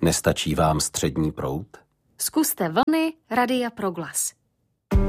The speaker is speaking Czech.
Nestačí vám střední proud? Zkuste vlny Radia Proglas.